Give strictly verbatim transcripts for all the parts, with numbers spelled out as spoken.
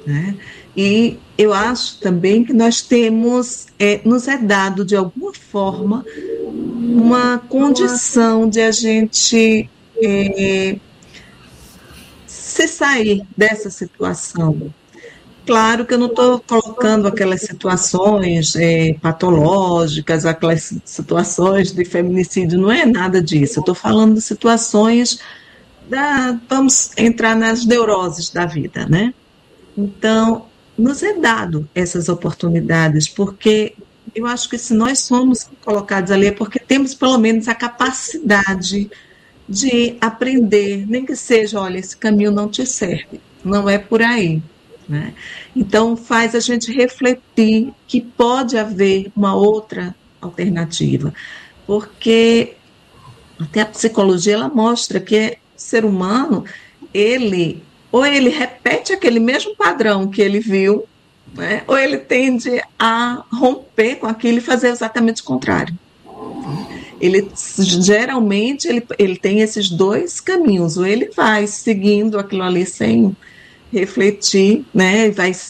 né? E eu acho também que nós temos, é, nos é dado de alguma forma uma condição de a gente é, se sair dessa situação. Claro que eu não estou colocando aquelas situações é, patológicas, aquelas situações de feminicídio, não é nada disso. Eu estou falando de situações da, vamos entrar nas neuroses da vida, né? Então, nos é dado essas oportunidades, porque eu acho que se nós somos colocados ali é porque temos pelo menos a capacidade de aprender, nem que seja, olha, esse caminho não te serve, não é por aí, né? Então, faz a gente refletir que pode haver uma outra alternativa, porque até a psicologia ela mostra que o ser humano, ele ou ele repete aquele mesmo padrão que ele viu, né, ou ele tende a romper com aquilo e fazer exatamente o contrário. Ele geralmente ele, ele tem esses dois caminhos, ou ele vai seguindo aquilo ali sem refletir, né, e vai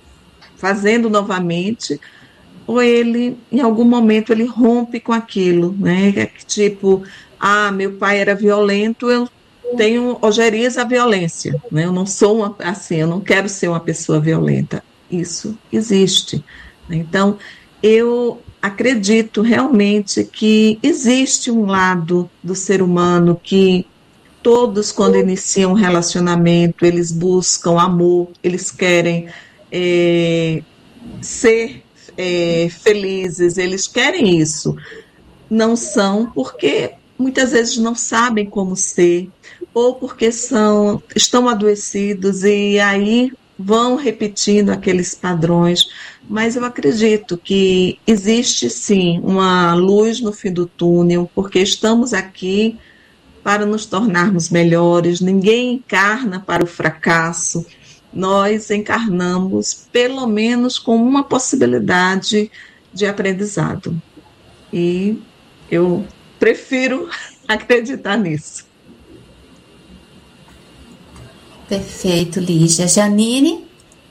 fazendo novamente, ou ele, em algum momento, ele rompe com aquilo, né? Tipo, ah, meu pai era violento, eu tenho ojerias à violência, né? Eu não sou uma, assim, eu não quero ser uma pessoa violenta. Isso existe. Então, eu acredito realmente que existe um lado do ser humano que todos, quando iniciam um relacionamento, eles buscam amor, eles querem é, ser é, felizes, eles querem isso. Não são porque muitas vezes não sabem como ser, ou porque são, estão adoecidos e aí vão repetindo aqueles padrões. Mas eu acredito que existe sim uma luz no fim do túnel, porque estamos aqui para nos tornarmos melhores, ninguém encarna para o fracasso, nós encarnamos pelo menos com uma possibilidade de aprendizado. E eu prefiro acreditar nisso. Perfeito, Lígia. Janine?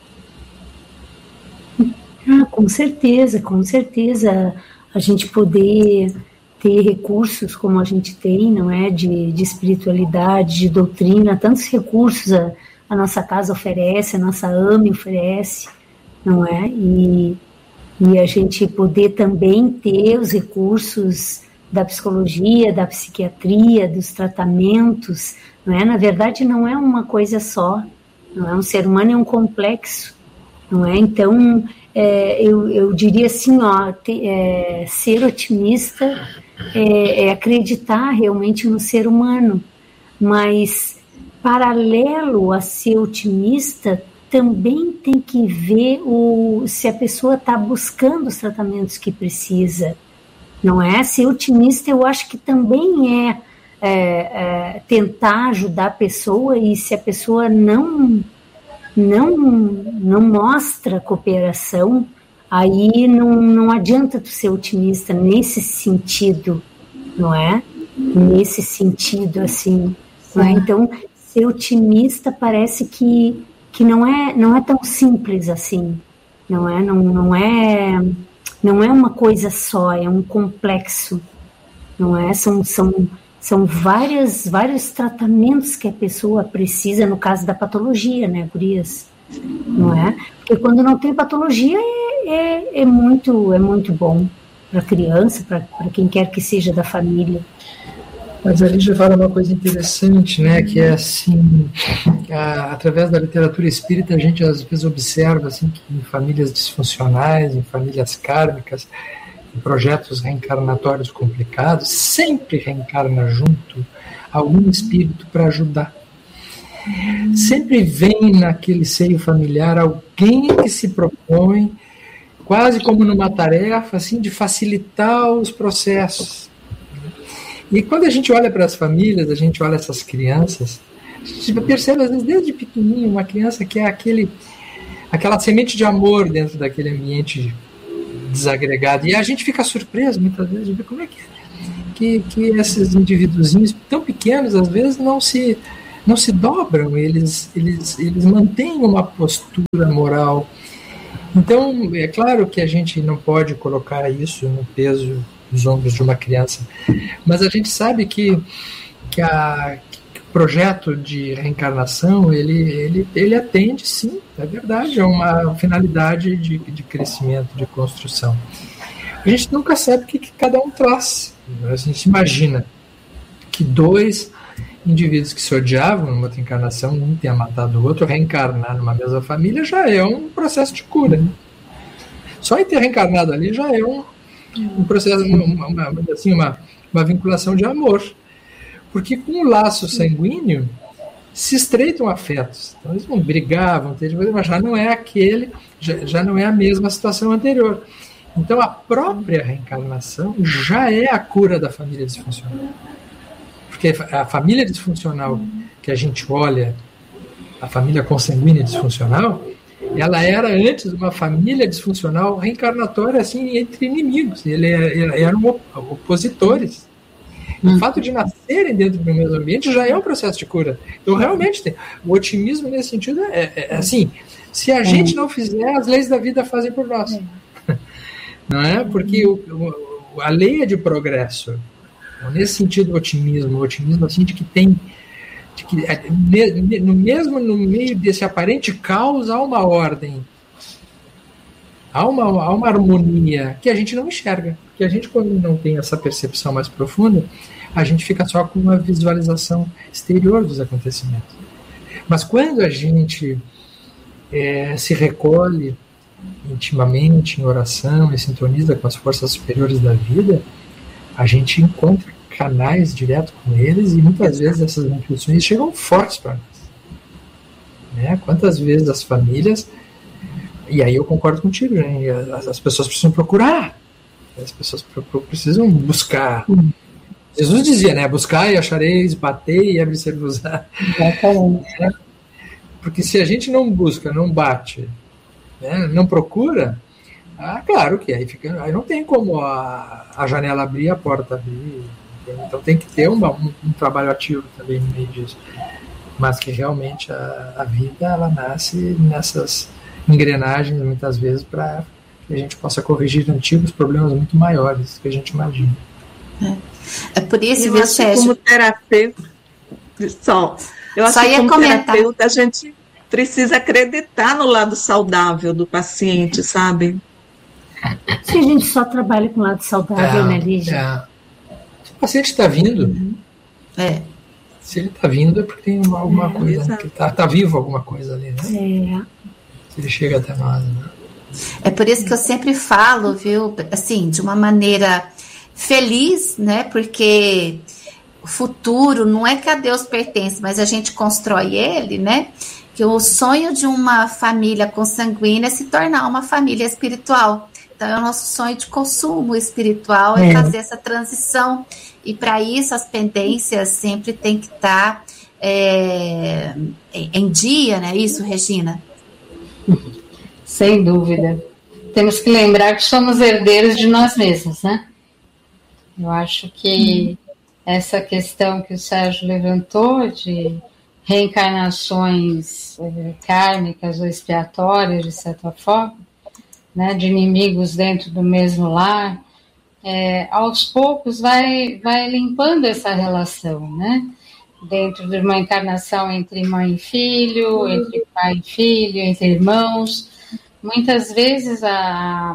Ah, com certeza, com certeza. A gente poder ter recursos como a gente tem, não é? De, de espiritualidade, de doutrina, tantos recursos a, a nossa casa oferece, a nossa A M E oferece, não é? E, e a gente poder também ter os recursos da psicologia, da psiquiatria, dos tratamentos, não é? Na verdade, não é uma coisa só, não é? Um ser humano é um complexo, não é? Então, é, eu, eu diria assim, ó, te, é, ser otimista é, é acreditar realmente no ser humano, mas paralelo a ser otimista, também tem que ver o, se a pessoa está buscando os tratamentos que precisa, não é? Ser otimista eu acho que também é, é, é tentar ajudar a pessoa, e se a pessoa não, não, não mostra cooperação, aí não, não adianta tu ser otimista nesse sentido, não é? Nesse sentido, assim, não é? Então, ser otimista parece que, que não, é, não é tão simples assim, não é? Não, não é, não é uma coisa só, é um complexo, não é? São, são, são várias, vários tratamentos que a pessoa precisa, no caso da patologia, né, gurias? Não é? Porque quando não tem patologia é, é, é, muito, é muito bom para a criança, para quem quer que seja da família. Mas ali já fala uma coisa interessante, né, que é assim, a, através da literatura espírita a gente às vezes observa assim, que em famílias disfuncionais, em famílias kármicas, em projetos reencarnatórios complicados, sempre reencarna junto algum espírito para ajudar. Sempre vem naquele seio familiar alguém que se propõe, quase como numa tarefa assim, de facilitar os processos. E quando a gente olha para as famílias, a gente olha essas crianças, a gente percebe, às vezes, desde pequenininho, uma criança que é aquele, aquela semente de amor dentro daquele ambiente desagregado. E a gente fica surpreso, muitas vezes, de ver como é que, que, que esses indivíduozinhos tão pequenos, às vezes, não se, não se dobram, eles, eles, eles mantêm uma postura moral. Então, é claro que a gente não pode colocar isso no peso dos ombros de uma criança, mas a gente sabe que, que, a, que o projeto de reencarnação, ele, ele, ele atende, sim, é verdade, a uma finalidade de, de crescimento, de construção. A gente nunca sabe o que, que cada um traz. A gente imagina que dois indivíduos que se odiavam numa outra encarnação, um tenha matado o outro, reencarnar numa mesma família já é um processo de cura. Só em ter reencarnado ali já é um, um processo, uma, uma, assim, uma, uma vinculação de amor. Porque com o laço sanguíneo se estreitam afetos. Então eles vão brigar, vão ter, mas já não é aquele, já, já não é a mesma situação anterior. Então a própria reencarnação já é a cura da família disfuncional. Porque a família disfuncional que a gente olha, a família consanguínea disfuncional, ela era antes uma família disfuncional reencarnatória assim, entre inimigos. Eles eram opositores. O hum. fato de nascerem dentro do mesmo ambiente já é um processo de cura. Então, realmente, tem, o otimismo nesse sentido é, é, é assim, se a gente não fizer, as leis da vida fazem por nós. Não é? Porque o, o, a lei é de progresso. Então, nesse sentido, o otimismo, o otimismo assim, de que tem, de que, no mesmo no meio desse aparente caos, há uma ordem, há uma, há uma harmonia que a gente não enxerga. Porque a gente, quando não tem essa percepção mais profunda, a gente fica só com uma visualização exterior dos acontecimentos. Mas quando a gente é, se recolhe intimamente em oração e sintoniza com as forças superiores da vida, a gente encontra canais direto com eles e muitas vezes essas intuições chegam fortes para nós. Né? Quantas vezes as famílias, e aí eu concordo contigo, né? as, as pessoas precisam procurar, as pessoas precisam buscar. Hum. Jesus dizia, né? Buscar e achareis, bater e abrir-se-vos-á. É, porque se a gente não busca, não bate, né? Não procura, ah, claro que aí, fica, aí não tem como a, a janela abrir, a porta abrir. Então tem que ter uma, um, um trabalho ativo também no meio disso. Mas que realmente a, a vida, ela nasce nessas engrenagens, muitas vezes, para que a gente possa corrigir antigos problemas muito maiores do que a gente imagina. É, é por isso, eu viu, acho Sérgio? Como terapeuta, só, eu acho só que ia como comentar. terapeuta a gente precisa acreditar no lado saudável do paciente, sabe? Se a gente só trabalha com o lado saudável, É, né, Lígia? é. Se o paciente está vindo, É. se ele está vindo é porque tem uma, alguma É, coisa, exato. que está tá vivo alguma coisa ali, né? É. Se ele chega até nós, né? É por isso que eu sempre falo, viu, assim, de uma maneira feliz, né, porque o futuro não é que a Deus pertence, mas a gente constrói ele, né, que o sonho de uma família consanguínea é se tornar uma família espiritual. Então é o nosso sonho de consumo espiritual, é, é fazer essa transição, e para isso as pendências sempre tem que estar é, em dia, né, isso, Regina? Sem dúvida. Temos que lembrar que somos herdeiros de nós mesmos, né? Eu acho que essa questão que o Sérgio levantou de reencarnações eh, kármicas ou expiatórias, de certa forma, né, de inimigos dentro do mesmo lar, é, aos poucos vai, vai limpando essa relação, né? Dentro de uma encarnação entre mãe e filho, entre pai e filho, entre irmãos. Muitas vezes a,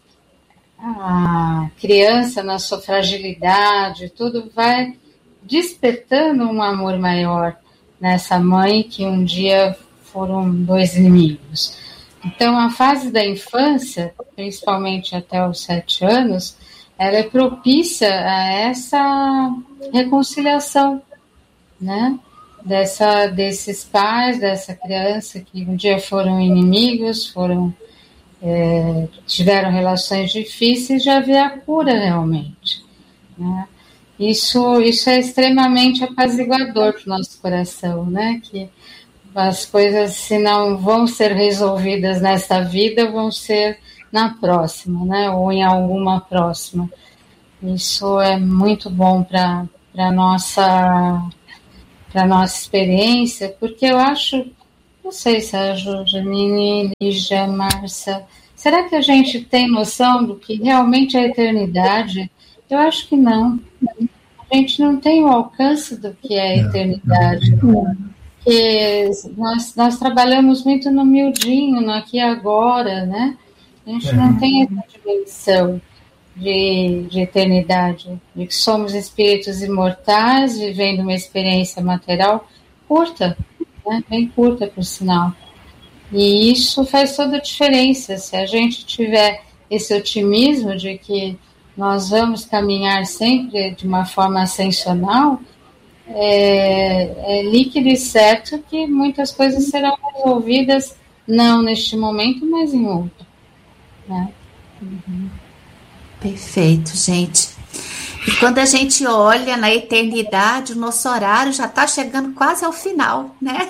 a criança, na sua fragilidade, tudo vai despertando um amor maior nessa mãe que um dia foram dois inimigos. Então, a fase da infância, principalmente até os sete anos, ela é propícia a essa reconciliação, né? Dessa, desses pais, dessa criança que um dia foram inimigos, foram, é, tiveram relações difíceis, já vê a cura realmente, né? Isso, isso é extremamente apaziguador para o nosso coração, né? Que as coisas, se não vão ser resolvidas nesta vida, vão ser na próxima, né? Ou em alguma próxima. Isso é muito bom para a nossa... para a nossa experiência, porque eu acho, não sei, Sérgio, Janine, Lígia, Márcia, será que a gente tem noção do que realmente é a eternidade? Eu acho que não. A gente não tem o alcance do que é a eternidade. Porque nós, nós trabalhamos muito no miudinho, no aqui e agora, né? A gente não tem essa dimensão de, de eternidade, de que somos espíritos imortais, vivendo uma experiência material curta, né? Bem curta, por sinal. E isso faz toda a diferença. Se a gente tiver esse otimismo de que nós vamos caminhar sempre de uma forma ascensional, é, é líquido e certo que muitas coisas serão resolvidas, não neste momento, mas em outro. Né? Uhum. Perfeito, gente. E quando a gente olha na eternidade, o nosso horário já está chegando quase ao final, né?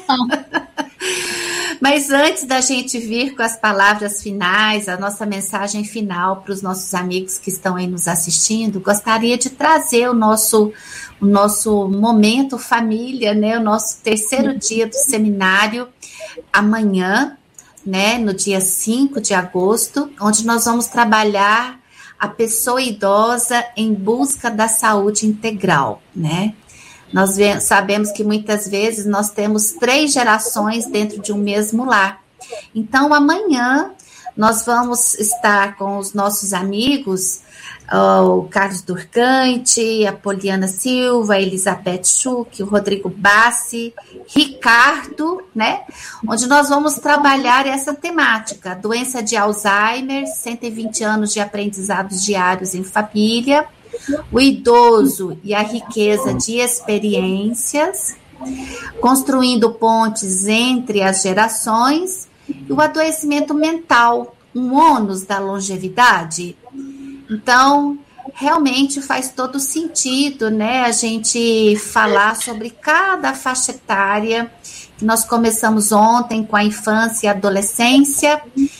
Mas antes da gente vir com as palavras finais, a nossa mensagem final para os nossos amigos que estão aí nos assistindo, gostaria de trazer o nosso, o nosso momento família, né? O nosso terceiro dia do seminário, amanhã, né? No dia cinco de agosto, onde nós vamos trabalhar a pessoa idosa em busca da saúde integral, né? Nós sabemos que muitas vezes nós temos três gerações dentro de um mesmo lar. Então, amanhã nós vamos estar com os nossos amigos, o Carlos Durcante, a Poliana Silva, a Elizabeth Schuch, o Rodrigo Bassi, Ricardo, né? Onde nós vamos trabalhar essa temática, doença de Alzheimer, cento e vinte anos de aprendizados diários em família, o idoso e a riqueza de experiências, construindo pontes entre as gerações, e o adoecimento mental, um ônus da longevidade. Então, realmente faz todo sentido, né, a gente falar sobre cada faixa etária, que nós começamos ontem com a infância e a adolescência,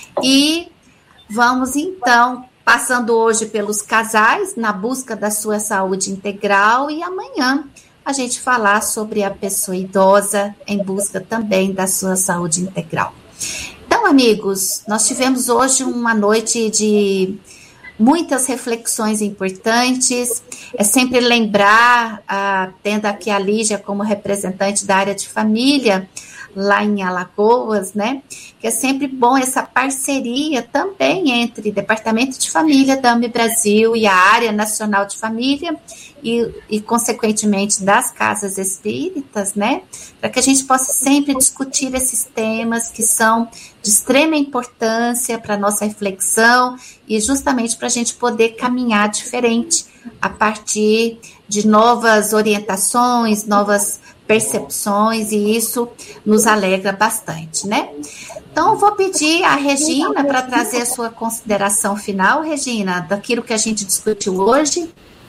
e vamos então passando hoje pelos casais, na busca da sua saúde integral, e amanhã a gente falar sobre a pessoa idosa em busca também da sua saúde integral. Então, amigos, nós tivemos hoje uma noite de muitas reflexões importantes. É sempre lembrar, ah, tendo aqui a Lígia como representante da área de família, lá em Alagoas, né, que é sempre bom essa parceria também entre Departamento de Família da A M E Brasil e a Área Nacional de Família e, e consequentemente, das casas espíritas, né, para que a gente possa sempre discutir esses temas que são de extrema importância para a nossa reflexão e justamente para a gente poder caminhar diferente a partir de novas orientações, novas percepções, e isso nos alegra bastante, né? Então, eu vou pedir a Regina para trazer a sua consideração final, Regina, daquilo que a gente discutiu hoje.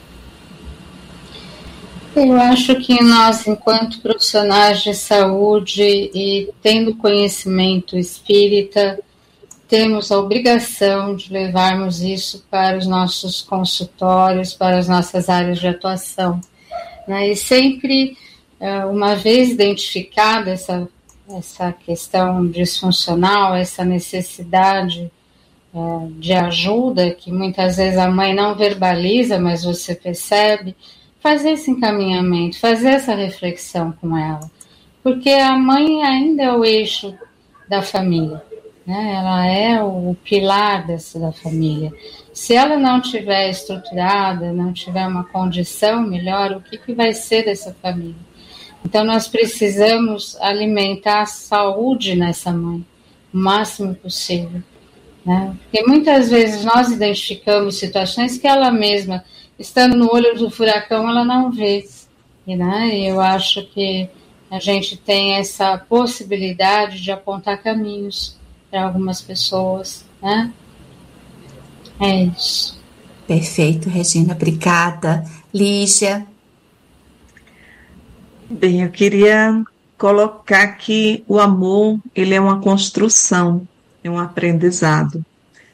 Eu acho que nós, enquanto profissionais de saúde e tendo conhecimento espírita, temos a obrigação de levarmos isso para os nossos consultórios, para as nossas áreas de atuação, né? E sempre, uma vez identificada essa, essa questão disfuncional, essa necessidade é, de ajuda, que muitas vezes a mãe não verbaliza, mas você percebe, fazer esse encaminhamento, fazer essa reflexão com ela, porque a mãe ainda é o eixo da família, né? Ela é o pilar dessa, da família. Se ela não tiver estruturada, não tiver uma condição melhor, o que, que vai ser dessa família? Então, nós precisamos alimentar a saúde nessa mãe, o máximo possível, né? Porque muitas vezes nós identificamos situações que ela mesma, estando no olho do furacão, ela não vê. E, né, eu acho que a gente tem essa possibilidade de apontar caminhos para algumas pessoas, né? É isso. Perfeito, Regina, obrigada. Lígia? Bem, eu queria colocar que o amor, ele é uma construção, é um aprendizado.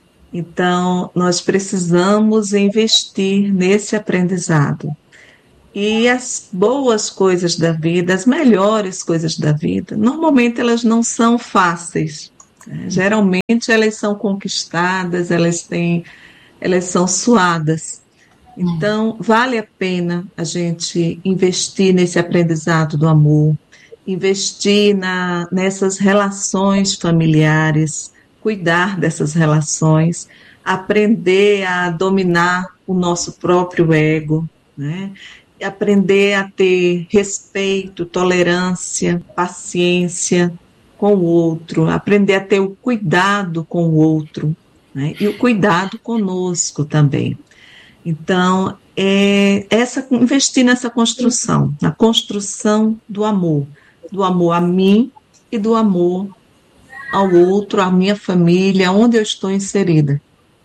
Então, nós precisamos investir nesse aprendizado. E as boas coisas da vida, as melhores coisas da vida, normalmente elas não são fáceis, né? Geralmente elas são conquistadas, elas têm, elas são suadas. Então, vale a pena a gente investir nesse aprendizado do amor, investir na, nessas relações familiares, cuidar dessas relações, aprender a dominar o nosso próprio ego, né? Aprender a ter respeito, tolerância, paciência com o outro, aprender a ter o cuidado com o outro, né? E o cuidado conosco também. Então, é essa, investir nessa construção, na construção do amor, do amor a mim e do amor ao outro, à minha família, onde eu estou inserida.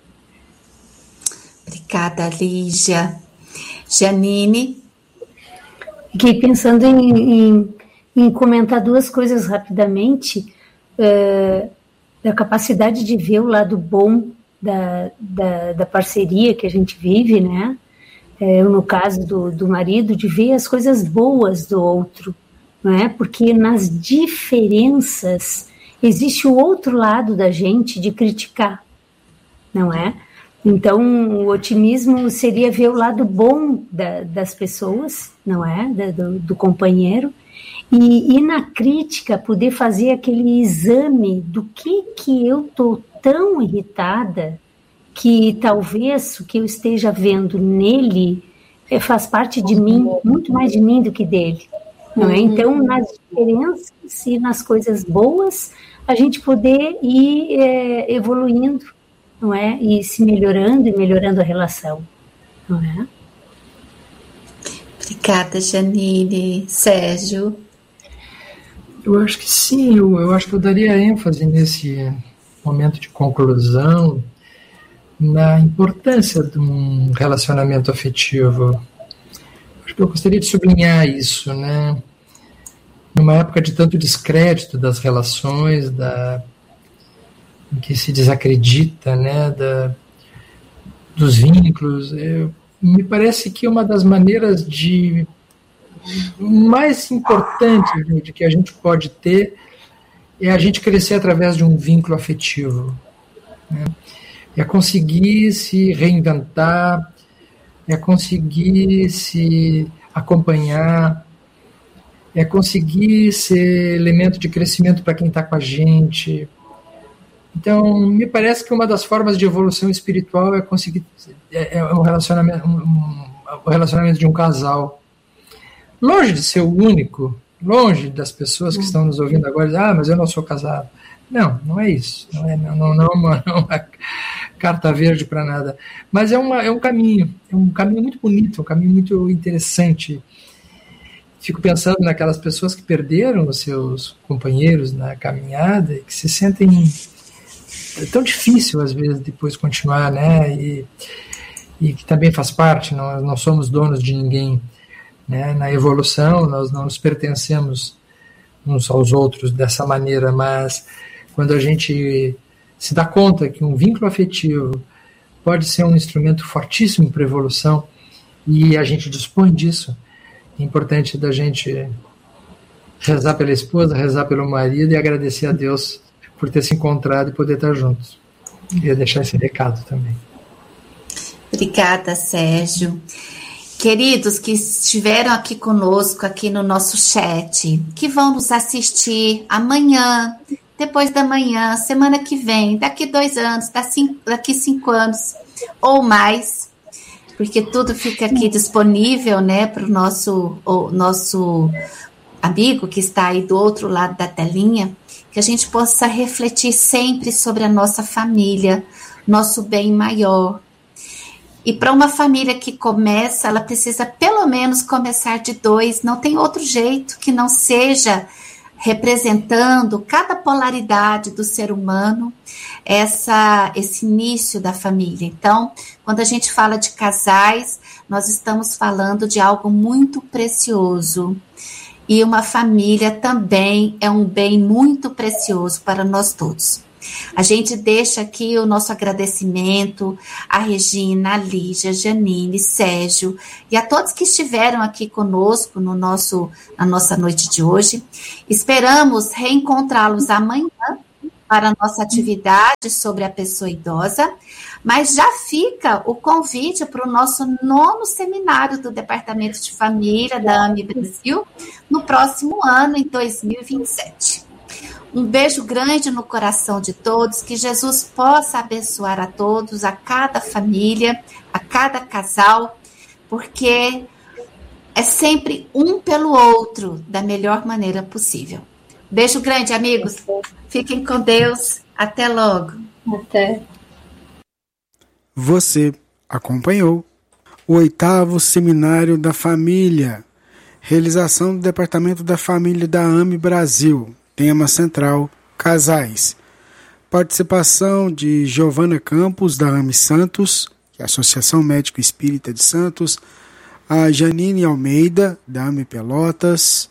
Obrigada, Lígia. Janine? Fiquei pensando em, em, em comentar duas coisas rapidamente, é, da capacidade de ver o lado bom da, da, da parceria que a gente vive, né? É, no caso do, do marido, de ver as coisas boas do outro, não é? Porque nas diferenças existe o outro lado da gente de criticar, não é? Então, o otimismo seria ver o lado bom da, das pessoas, não é? Da, do, do companheiro, e, e na crítica poder fazer aquele exame do que, que eu estou tão irritada que talvez o que eu esteja vendo nele faz parte de mim, muito mais de mim do que dele, não é? Então, nas diferenças e nas coisas boas, a gente poder ir é, evoluindo, não é? E se melhorando e melhorando a relação, não é? Obrigada, Janine. Sérgio? Eu acho que sim, eu, eu acho que eu daria ênfase nesse momento de conclusão na importância de um relacionamento afetivo. Acho que eu gostaria de sublinhar isso, né? Numa época de tanto descrédito das relações, da em que se desacredita, né, da, dos vínculos, eu, me parece que uma das maneiras de mais importantes de que a gente pode ter é a gente crescer através de um vínculo afetivo, né? É conseguir se reinventar, é conseguir se acompanhar, é conseguir ser elemento de crescimento para quem está com a gente. Então, me parece que uma das formas de evolução espiritual é conseguir é, é o relacionamento, um, um, o relacionamento de um casal. Longe de ser o único, longe das pessoas que estão nos ouvindo agora, ah, mas eu não sou casado. Não, não é isso. Não é, não, não é uma, uma carta verde para nada. Mas é, uma, é um caminho, é um caminho muito bonito, um caminho muito interessante. Fico pensando naquelas pessoas que perderam os seus companheiros na caminhada e que se sentem... É tão difícil, às vezes, depois continuar, né? E, e que também faz parte, nós não somos donos de ninguém, né? Na evolução, nós não nos pertencemos uns aos outros dessa maneira, mas quando a gente se dá conta que um vínculo afetivo pode ser um instrumento fortíssimo para a evolução e a gente dispõe disso, é importante da gente rezar pela esposa, rezar pelo marido e agradecer a Deus por ter se encontrado e poder estar juntos. Queria deixar esse recado também. Obrigada, Sérgio. Queridos que estiveram aqui conosco, aqui no nosso chat, que vão nos assistir amanhã, depois da manhã, semana que vem, daqui dois anos, daqui cinco anos ou mais, porque tudo fica aqui disponível, né, para o nosso, o nosso amigo que está aí do outro lado da telinha, que a gente possa refletir sempre sobre a nossa família, nosso bem maior. E para uma família que começa, ela precisa pelo menos começar de dois, não tem outro jeito que não seja representando cada polaridade do ser humano, essa, esse início da família. Então, quando a gente fala de casais, nós estamos falando de algo muito precioso. E uma família também é um bem muito precioso para nós todos. A gente deixa aqui o nosso agradecimento a Regina, a Lígia, a Janine, Sérgio e a todos que estiveram aqui conosco no nosso, na nossa noite de hoje. Esperamos reencontrá-los amanhã para a nossa atividade sobre a pessoa idosa, mas já fica o convite para o nosso nono seminário do Departamento de Família da A M E Brasil, no próximo ano, em dois mil e vinte e sete. Um beijo grande no coração de todos, que Jesus possa abençoar a todos, a cada família, a cada casal, porque é sempre um pelo outro, da melhor maneira possível. Beijo grande, amigos. Fiquem com Deus. Até logo. Até. Você acompanhou o oitavo Seminário da Família, realização do Departamento da Família da A M E Brasil, tema central, casais. Participação de Giovana Campos, da A M E Santos, que é a Associação Médico Espírita de Santos, a Janine Almeida, da A M E Pelotas,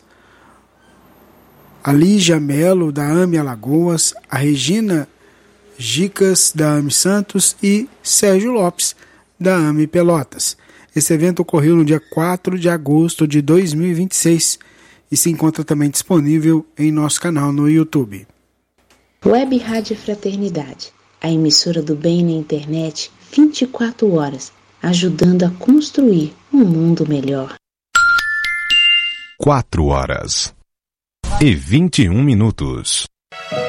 a Lígia Melo, da A M E Alagoas, a Regina Gicas, da A M E Santos e Sérgio Lopes, da A M E Pelotas. Esse evento ocorreu no dia quatro de agosto de dois mil e vinte e seis e se encontra também disponível em nosso canal no YouTube. Web Rádio Fraternidade, a emissora do bem na internet, vinte e quatro horas, ajudando a construir um mundo melhor. quatro horas e vinte e um minutos.